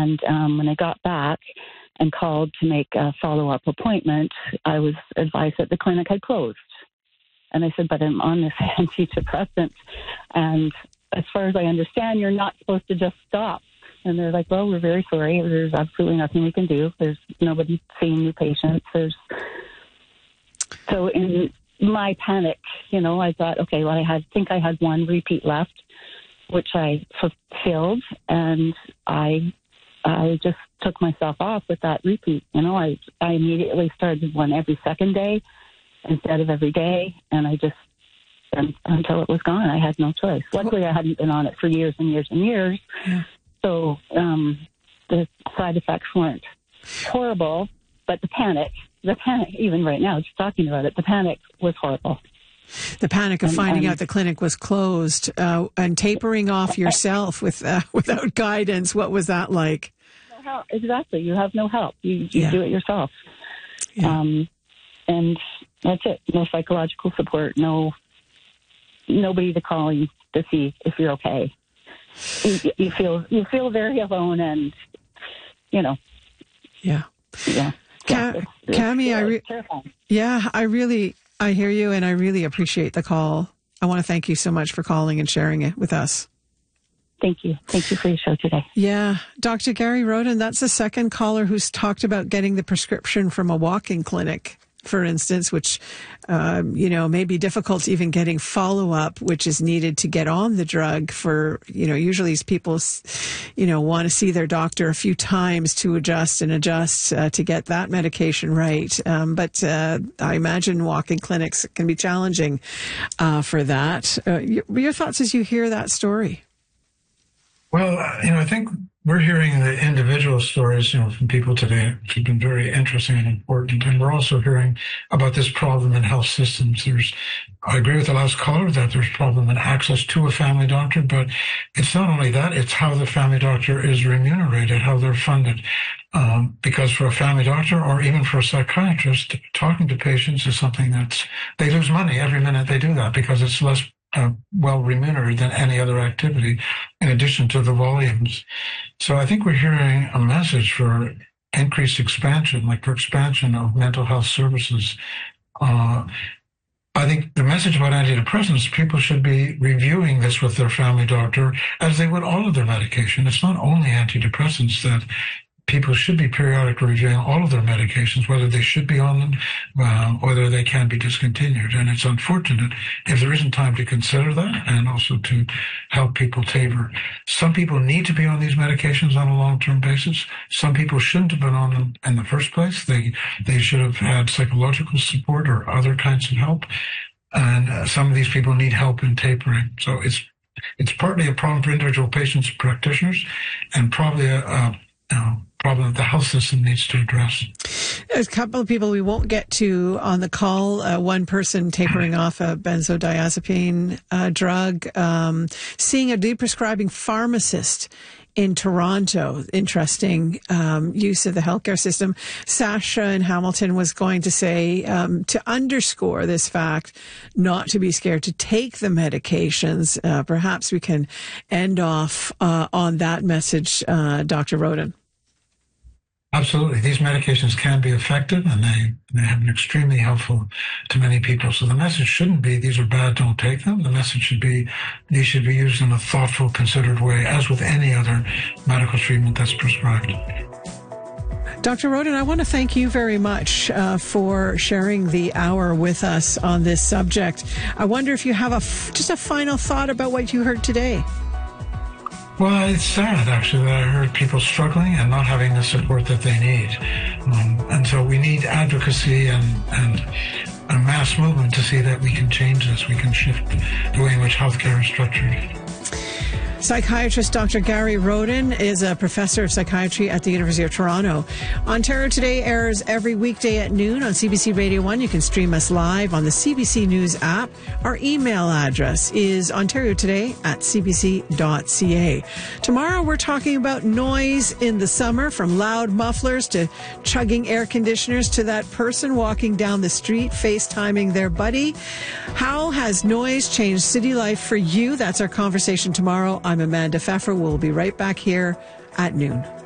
And when I got back and called to make a follow-up appointment, I was advised that the clinic had closed. And I said, but I'm on this antidepressant. And as far as I understand, you're not supposed to just stop. And they're like, well, we're very sorry. There's absolutely nothing we can do. There's nobody seeing new patients. So in my panic, I thought, okay, well, I think I had one repeat left, which I fulfilled. And I just took myself off with that repeat. I immediately started one every second day instead of every day, and I just until it was gone. I had no choice. Luckily, I hadn't been on it for years and years and years, so the side effects weren't horrible. But the panic, even right now, just talking about it, the panic was horrible. The panic of finding out the clinic was closed and tapering off yourself without guidance. What was that like? No help. Exactly. You have no help. You do it yourself. Yeah. And that's it. No psychological support. Nobody to call you to see if you're okay. You feel very alone, and Yeah. Cami, I hear you, and I really appreciate the call. I want to thank you so much for calling and sharing it with us. Thank you. Thank you for your show today. Yeah. Dr. Gary Roden, that's the second caller who's talked about getting the prescription from a walk-in clinic, for instance, which, may be difficult even getting follow-up, which is needed to get on the drug for, usually people, want to see their doctor a few times to adjust to get that medication right. But I imagine walk-in clinics can be challenging for that. Your thoughts as you hear that story? Well, I think we're hearing the individual stories, from people today, which have been very interesting and important. And we're also hearing about this problem in health systems. I agree with the last caller that there's problem in access to a family doctor, but it's not only that, it's how the family doctor is remunerated, how they're funded. Because for a family doctor or even for a psychiatrist, talking to patients is something they lose money every minute they do that because it's less well remunerated than any other activity, in addition to the volumes. So I think we're hearing a message for increased expansion, like for expansion of mental health services. I think the message about antidepressants, people should be reviewing this with their family doctor as they would all of their medication. It's not only antidepressants that people should be periodically reviewing all of their medications, whether they should be on them, whether they can be discontinued. And it's unfortunate if there isn't time to consider that and also to help people taper. Some people need to be on these medications on a long-term basis. Some people shouldn't have been on them in the first place. They should have had psychological support or other kinds of help. And some of these people need help in tapering. So it's partly a problem for individual patients and practitioners, and probably a problem that the health system needs to address. There's a couple of people we won't get to on the call. One person tapering off a benzodiazepine drug, seeing a deprescribing pharmacist in Toronto. Interesting use of the healthcare system. Sasha in Hamilton was going to say, to underscore this fact, not to be scared to take the medications. Perhaps we can end off on that message, Dr. Roden. Absolutely. These medications can be effective, and they have been extremely helpful to many people. So the message shouldn't be, these are bad, don't take them. The message should be, these should be used in a thoughtful, considered way, as with any other medical treatment that's prescribed. Dr. Roden, I want to thank you very much for sharing the hour with us on this subject. I wonder if you have just a final thought about what you heard today. Well, it's sad, actually, that I heard people struggling and not having the support that they need. And so we need advocacy and a mass movement to see that we can change this. We can shift the way in which healthcare is structured. Psychiatrist Dr. Gary Roden is a professor of psychiatry at the University of Toronto. Ontario Today airs every weekday at noon on CBC Radio 1. You can stream us live on the CBC News app. Our email address is ontariotoday@cbc.ca. Tomorrow we're talking about noise in the summer, from loud mufflers to chugging air conditioners to that person walking down the street FaceTiming their buddy. How has noise changed city life for you? That's our conversation tomorrow. I'm Amanda Pfeffer. We'll be right back here at noon.